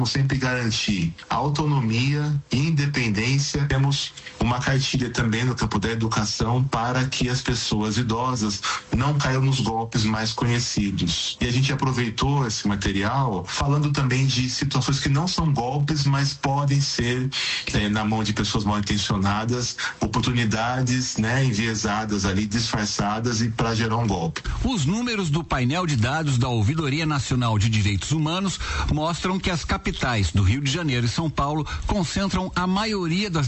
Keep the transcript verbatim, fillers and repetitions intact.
sempre garantir autonomia e independência. Temos uma cartilha também no campo da educação para que as pessoas idosas não caiam nos golpes mais conhecidos. E a gente aproveitou esse material falando também de situações que não são golpes, mas podem ser, eh, na mão de pessoas mal intencionadas, oportunidades, né, enviesadas ali, disfarçadas e para gerar um golpe. Os números do painel de dados da Ouvidoria Nacional de Direitos Humanos mostram que as capitais do Rio de Janeiro e São Paulo concentram a maioria das